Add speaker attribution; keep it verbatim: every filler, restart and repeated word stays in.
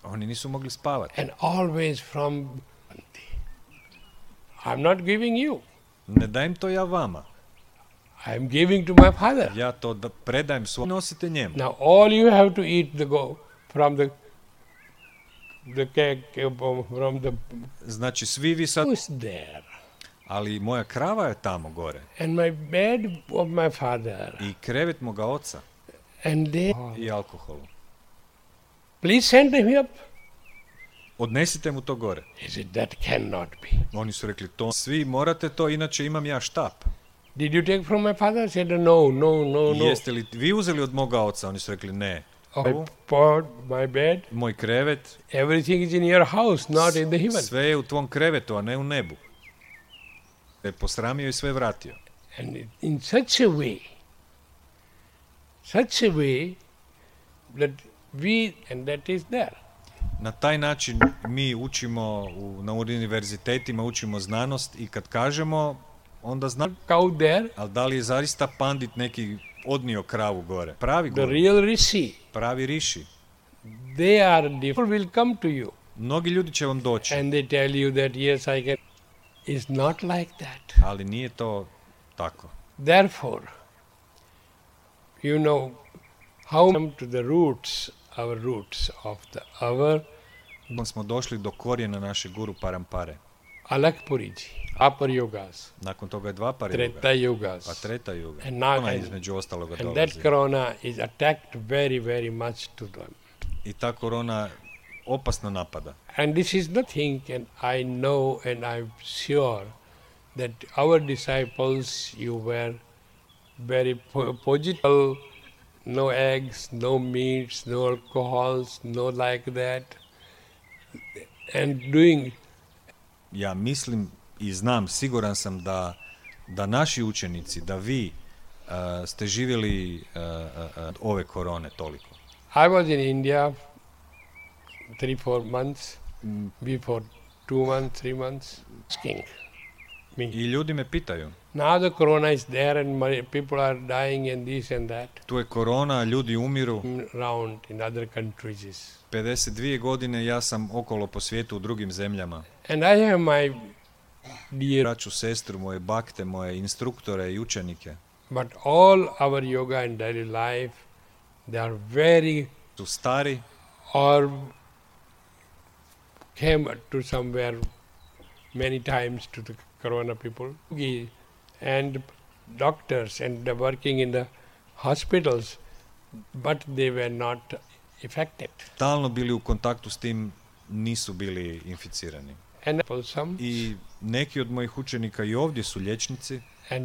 Speaker 1: Oni nisu mogli spavati.
Speaker 2: And always from, I'm not giving you.
Speaker 1: Ne dajem to ja vama.
Speaker 2: I'm giving to my father.
Speaker 1: Ja to da predajem svom, nosite njemu.
Speaker 2: Now all you have to eat the go from the the cake from the
Speaker 1: Znači svi vi sad,
Speaker 2: who's there.
Speaker 1: ali moja krava je tamo gore.
Speaker 2: And my bed of my father.
Speaker 1: I krevet moga oca.
Speaker 2: And they
Speaker 1: I alkoholu.
Speaker 2: Please send him up.
Speaker 1: Odnesite mu to gore.
Speaker 2: He said, that cannot be.
Speaker 1: Oni su rekli, to svi morate to, inače imam ja štap.
Speaker 2: Did you take from my father? I said, no, no, no, no.
Speaker 1: Jeste li vi uzeli od moga oca? Oni su rekli, ne.
Speaker 2: My pod, my bed,
Speaker 1: Moj krevet,
Speaker 2: everything is in your house, not in the heaven.
Speaker 1: sve je u tvom krevetu, a ne u nebu. Je posramio i sve vratio.
Speaker 2: And in such a way, such a way that we, and that is there.
Speaker 1: Na taj način mi učimo, u, na univerzitetima učimo znanost i kad kažemo, onda znamo.
Speaker 2: Cow there,
Speaker 1: Ali da li je zaista pandit neki odnio kravu gore? Pravi
Speaker 2: the
Speaker 1: gore.
Speaker 2: real rishi,
Speaker 1: Pravi riši.
Speaker 2: they are different, will come to you.
Speaker 1: Mnogi ljudi će vam doći,
Speaker 2: And they tell you that, yes, I can. It's not like that.
Speaker 1: ali nije to tako.
Speaker 2: Therefore, you know, how come to the roots, our roots of the, our
Speaker 1: Onda smo došli do korijena naše guru Parampare.
Speaker 2: Alakpuriji, Upper Yogas,
Speaker 1: Nakon toga je dva para
Speaker 2: Treta
Speaker 1: juga, pa
Speaker 2: Yogas.
Speaker 1: treta juga.
Speaker 2: And now-
Speaker 1: Ona
Speaker 2: and-
Speaker 1: između ostaloga
Speaker 2: And that
Speaker 1: dolazi.
Speaker 2: corona is attacked very, very much to them.
Speaker 1: I ta korona opasno napada.
Speaker 2: And this is nothing, and I know and I'm sure that our disciples, you were very po- positive, no eggs, no meats, no alcohols, no like that. And doing,
Speaker 1: Ja mislim i znam, siguran sam da, da naši učenici, da vi uh, ste živjeli uh, uh, uh, ove korone toliko.
Speaker 2: I was in India three, four months, before two months, three months, asking me.
Speaker 1: I ljudi me pitaju,
Speaker 2: Now the corona is there and my, people are dying and this and that
Speaker 1: tu je korona, ljudi umiru,
Speaker 2: around in other countries.
Speaker 1: pedeset dvije godine ja sam okolo po svijetu u drugim zemljama.
Speaker 2: And I have my dear,
Speaker 1: Braću, sestru, moje bakte, moje instruktore i učenike.
Speaker 2: but all our yoga and daily life, they are very,
Speaker 1: Su stari
Speaker 2: or came to somewhere many times to the corona people. And doctors and they're working in the hospitals, but they were not affected.
Speaker 1: stalno bili u kontaktu s tim, nisu bili inficirani.
Speaker 2: And some
Speaker 1: I neki od mojih učenika i ovdje su liječnici,